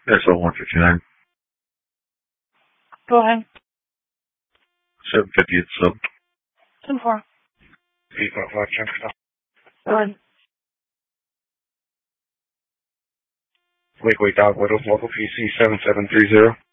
SO 159. Go ahead. 750 at sub. 2-4. 855 check. Go ahead. Wake, dog, Widow, local PC 7730.